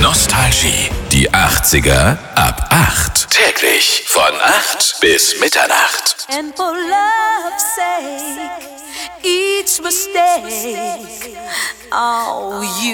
Nostalgie. Die 80er ab 8. Täglich von 8 bis Mitternacht. And for love's sake, each mistake, oh, you